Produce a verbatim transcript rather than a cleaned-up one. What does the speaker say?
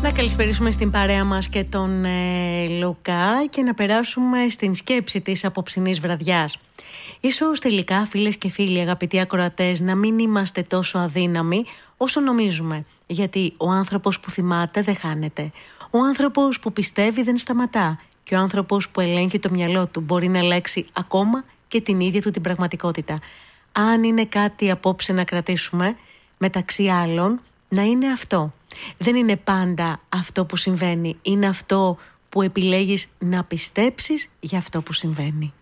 Να καλησπερίσουμε στην παρέα μας και τον ε, Λουκά και να περάσουμε στην σκέψη της απόψινής βραδιάς. Ίσως τελικά, φίλες και φίλοι, αγαπητοί ακροατές, να μην είμαστε τόσο αδύναμοι όσο νομίζουμε. Γιατί ο άνθρωπος που θυμάται δεν χάνεται. Ο άνθρωπος που πιστεύει δεν σταματά. Και ο άνθρωπος που ελέγχει το μυαλό του μπορεί να ελέγξει ακόμα και την ίδια του την πραγματικότητα. Αν είναι κάτι απόψε να κρατήσουμε, μεταξύ άλλων, να είναι αυτό. Δεν είναι πάντα αυτό που συμβαίνει. Είναι αυτό που επιλέγεις να πιστέψεις για αυτό που συμβαίνει.